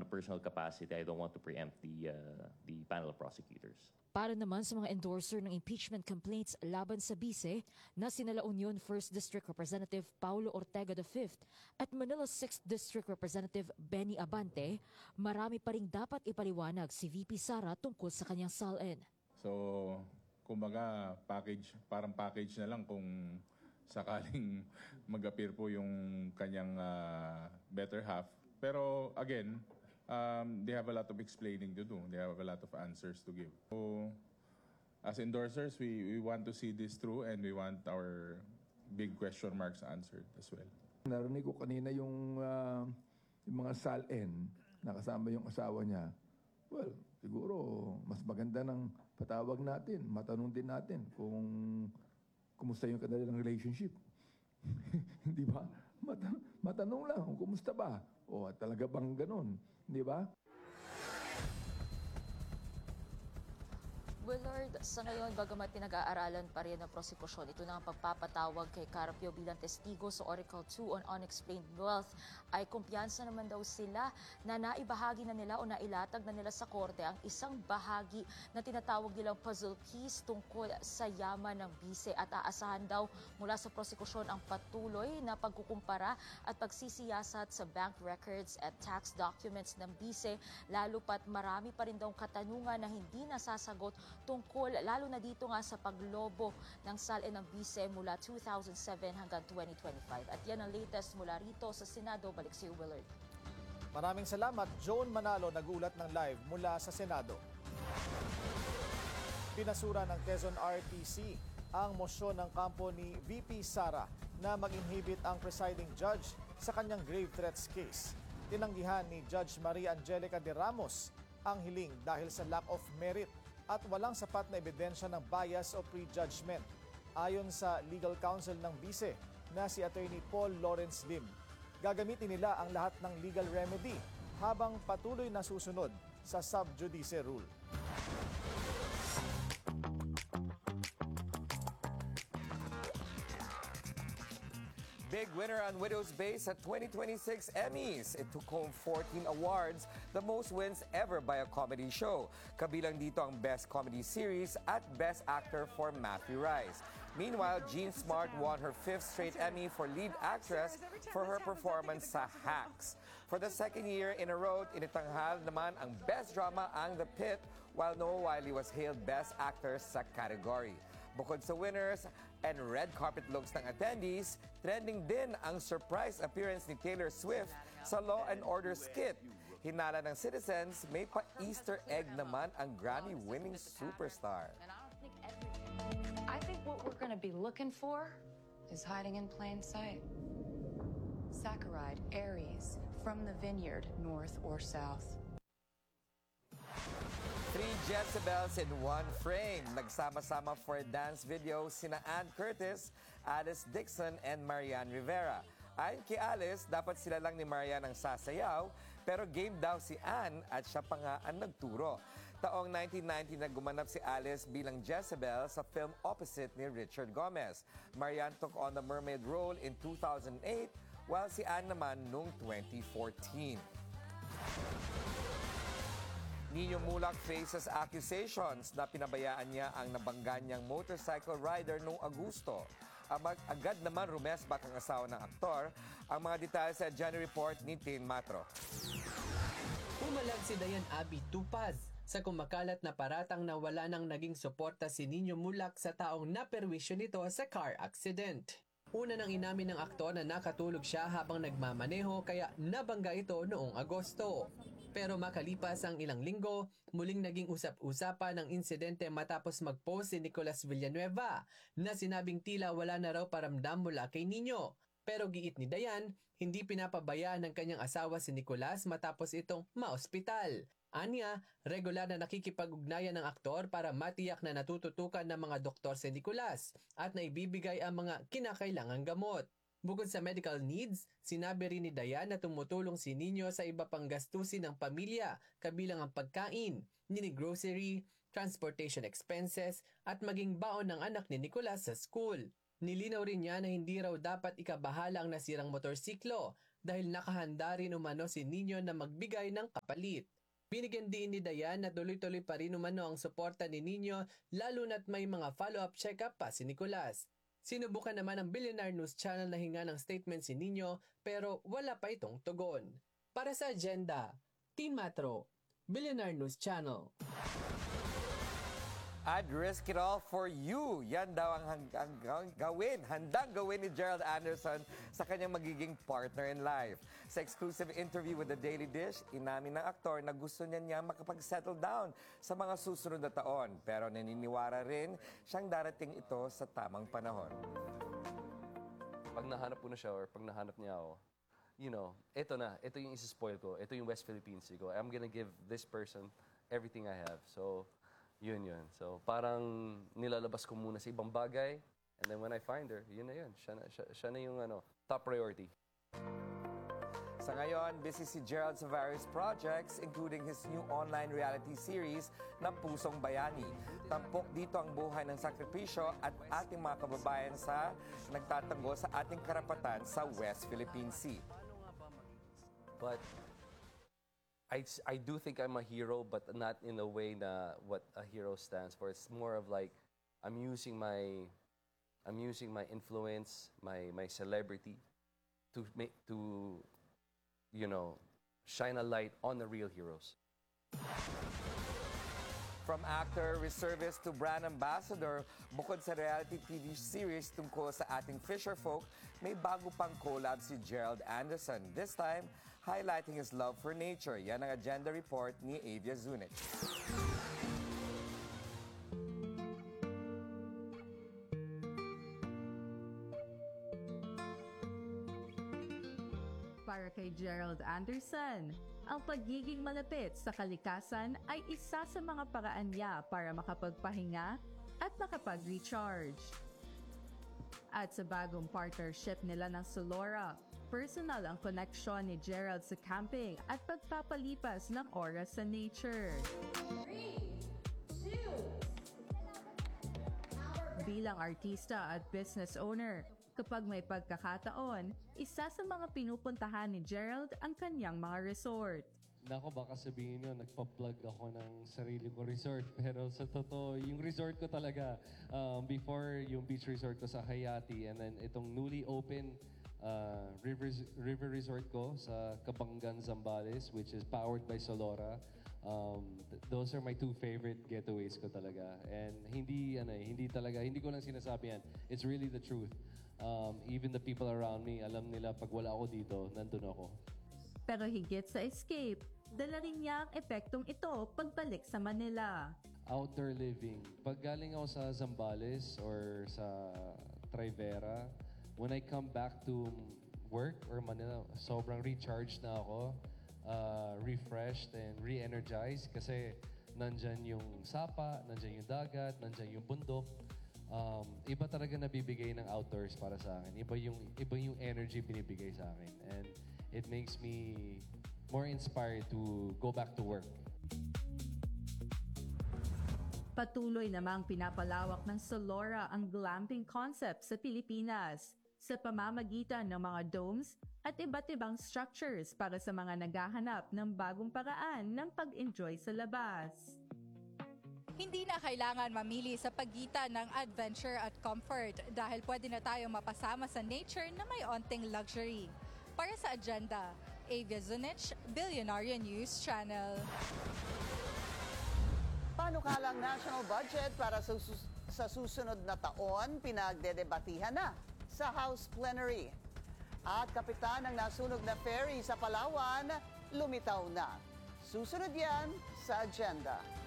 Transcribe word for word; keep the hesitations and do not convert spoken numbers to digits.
personal capacity, I don't want to preempt the uh, the panel of prosecutors. Para naman sa mga endorser ng impeachment complaints laban sa Bise na sina La Union first District Representative Paulo Ortega the fifth at Manila sixth District Representative Benny Abante, marami pa ring dapat ipaliwanag si V P Sara tungkol sa kanyang salin. So, kumbaga, package, parang package na lang kung sakaling mag-appear po yung kanyang uh, better half. Pero again, um, they have a lot of explaining to do. They have a lot of answers to give. So, as endorsers, we, we want to see this through and we want our big question marks answered as well. Narinig ko kanina yung, uh, yung mga salin na kasama yung asawa niya. Well, siguro mas maganda ng patawag natin, matanong din natin kung kumusta yung kanilang relationship. Hindi ba? Mata- matanong lang kung kumusta ba. O talaga bang ganun? Hindi ba? Willard, sa ngayon, bagamat pinag-aaralan pa rin ng prosekusyon, ito na ang pagpapatawag kay Carpio bilang testigo sa Article two on Unexplained Wealth, ay kumpiyansa naman daw sila na naibahagi na nila o nailatag na nila sa korte ang isang bahagi na tinatawag nilang puzzle piece tungkol sa yaman ng Bise at aasahan daw mula sa prosekusyon ang patuloy na pagkukumpara at pagsisiyasat sa bank records at tax documents ng Bise, lalo pat marami pa rin daw katanungan na hindi nasasagot tungkol lalo na dito nga sa paglobo ng salin ng Bise mula two thousand seven hanggang twenty twenty-five. At yan ang latest mula rito sa Senado. Balik si Willard. Maraming salamat. Joan Manalo nag-ulat ng live mula sa Senado. Pinasura ng Quezon R T C ang mosyon ng kampo ni V P Sara na mag-inhibit ang presiding judge sa kanyang grave threats case. Tinanggihan ni Judge Maria Angelica de Ramos ang hiling dahil sa lack of merit at walang sapat na ebidensya ng bias o prejudgment. Ayon sa legal counsel ng Bise na si Attorney Paul Lawrence Lim, gagamitin nila ang lahat ng legal remedy habang patuloy na susunod sa sub judice rule. Big winner on Widow's Bay sa twenty twenty-six Emmys. It took home fourteen awards, the most wins ever by a comedy show. Kabilang dito ang Best Comedy Series at Best Actor for Matthew Rice. Meanwhile, Jean Smart won her fifth straight Emmy for lead actress for her performance sa Hacks. For the second year in a row, initanghal naman ang Best Drama ang The Pit, while Noah Wiley was hailed Best Actor sa category. Bukod sa winners and red carpet looks ng attendees, trending din ang surprise appearance ni Taylor Swift sa Law and Order skit. Hinala ng citizens, may pa-Easter egg naman ang Grammy-winning superstar. I think what we're going to be looking for is hiding in plain sight. Saccharide, Aries, from the vineyard, north or south. Three Jezebels in one frame. Nagsama-sama for a dance video sina Ann Curtis, Alice Dixon, and Marian Rivera. Ayon kay Alice, dapat sila lang ni Marian ang sasayaw, pero game daw si Ann at siya pa nga ang nagturo. Taong nineteen ninety na gumanap si Alice bilang Jezebel sa film Opposite ni Richard Gomez. Marian took on the mermaid role in two thousand eight, while si Ann naman noong twenty fourteen. Nino Mulak faces accusations na pinabayaan niya ang nabangga niyang motorcycle rider noong Agosto. Abag, agad naman rumesbak ang asawa ng aktor. Ang mga detalye sa January Report ni Tin Matro. Pumalag si Dayan Abby Tupaz sa kumakalat na paratang na wala nang naging suporta si Nino Mulak sa taong naperwisyo nito sa car accident. Una nang inamin ng aktor na nakatulog siya habang nagmamaneho kaya nabangga ito noong Agosto. Pero makalipas ang ilang linggo, muling naging usap-usapan ang insidente matapos mag-post si Nicolas Villanueva na sinabing tila wala na raw paramdam mula kay Nino. Pero giit ni Dayan, hindi pinapabayaan ng kanyang asawa si Nicolas matapos itong maospital. Anya, regular na nakikipag-ugnayan ng aktor para matiyak na natututukan ng mga doktor si Nicolas at naibibigay ang mga kinakailangang gamot. Bukod sa medical needs, sinabi rin ni Dayan na tumutulong si Nino sa iba pang gastusin ng pamilya, kabilang ang pagkain, mini grocery, transportation expenses at maging baon ng anak ni Nicolas sa school. Nilinaw rin niya na hindi raw dapat ikabahala ang nasirang motorsiklo dahil nakahanda rin umano si Nino na magbigay ng kapalit. Binigyan din ni Dayan na tuloy-tuloy pa rin umano ang suporta ni Nino lalo na't may mga follow-up check-up pa si Nicolas. Sinubukan naman ng Billionaire News Channel na hinga ng statement si Nino pero wala pa itong tugon. Para sa agenda, Team Metro, Billionaire News Channel. I'd risk it all for you. Yan daw ang hanggang gawin, handang gawin ni Gerald Anderson sa kanyang magiging partner in life. Sa exclusive interview with The Daily Dish, inamin ng aktor na gusto niya niya makapag-settle down sa mga susunod na taon. Pero naniniwara rin siyang darating ito sa tamang panahon. Pag nahanap ko na siya or pag nahanap niya ako, you know, ito na, ito yung isa-spoil ko, ito yung West Philippines ko. I'm gonna give this person everything I have. So, yun yun. So, parang nilalabas ko muna sa ibang bagay. And then when I find her, yun na yun. Siya na, siya, siya na yung ano, top priority. Sa ngayon, busy si Gerald sa various projects, including his new online reality series na Pusong Bayani. Tampok dito ang buhay ng sakripisyo at ating mga kababayan sa nagtatanggol sa ating karapatan sa West Philippine Sea. But I, I do think I'm a hero, but not in a way na what a hero stands for. It's more of like I'm using my I'm using my influence, my my celebrity to make to you know shine a light on the real heroes. From actor, reservist to brand ambassador, bukod sa reality T V series tungkol sa ating fisherfolk, may bago pang collab si Gerald Anderson. This time, highlighting his love for nature. Yan ang agenda report ni Avia Zunich. Para kay Gerald Anderson, ang pagiging malapit sa kalikasan ay isa sa mga paraan niya para makapagpahinga at makapag-recharge. At sa bagong partnership nila ng Solora, personal ang koneksyon ni Gerald sa camping at pagpapalipas ng oras sa nature. Three, two, Bilang artista at business owner, kapag may pagkakataon, isa sa mga pinupuntahan ni Gerald ang kanyang mga resort. Nako, baka sabihin nyo, nagpa-plug ako ng sarili ko resort. Pero sa totoo, yung resort ko talaga, um, before yung beach resort ko sa Hayati, and then itong newly open uh, river, river resort ko sa Kabangan, Zambales, which is powered by Solora. Um, th- those are my two favorite getaways ko talaga. And hindi, ano, eh, hindi talaga, hindi ko lang sinasabi yan. It's really the truth. Um, even the people around me, alam nila pag wala ako dito, nandun ako. Pero higit sa escape, dala rin niya ang epektong ito pagbalik sa Manila. Outdoor living. Pag galing ako sa Zambales or sa Trivera, when I come back to work or Manila, sobrang recharged na ako, uh, refreshed and re-energized kasi nandyan yung sapa, nandyan yung dagat, nandyan yung bundok. Um, iba talaga nabibigay ng outdoors para sa akin. Iba yung, iba yung energy binibigay sa akin. And it makes me more inspired to go back to work. Patuloy namang pinapalawak ng Solora ang glamping concept sa Pilipinas sa pamamagitan ng mga domes at iba't ibang structures para sa mga naghahanap ng bagong paraan ng pag-enjoy sa labas. Hindi na kailangan mamili sa pagitan ng adventure at comfort dahil pwede na tayong mapasama sa nature na may onting luxury. Para sa agenda, Avia Zunich, Billionaire News Channel. Panukalang national budget para sa, sus- sa susunod na taon, pinagdedebatihan na sa House Plenary. At kapitan ng nasunog na ferry sa Palawan, lumitaw na. Susunod yan sa agenda.